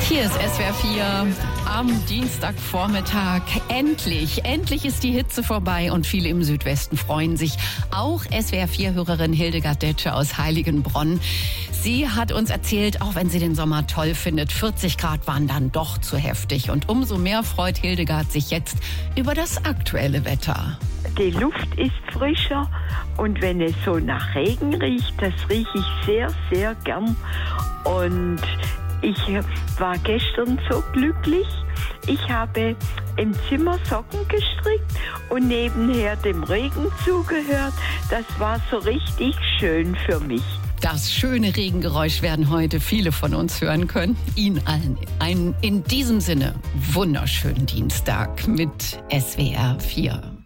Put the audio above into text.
Hier ist SWR 4 am Dienstagvormittag. Endlich ist die Hitze vorbei und viele im Südwesten freuen sich. Auch SWR 4-Hörerin Hildegard Detsche aus Heiligenbronn. Sie hat uns erzählt, auch wenn sie den Sommer toll findet, 40 Grad waren dann doch zu heftig. Und umso mehr freut Hildegard sich jetzt über das aktuelle Wetter. Die Luft ist frischer und wenn es so nach Regen riecht, das rieche ich sehr, sehr gern. Und ich war gestern so glücklich. Ich habe im Zimmer Socken gestrickt und nebenher dem Regen zugehört. Das war so richtig schön für mich. Das schöne Regengeräusch werden heute viele von uns hören können. Ihnen allen einen in diesem Sinne wunderschönen Dienstag mit SWR 4.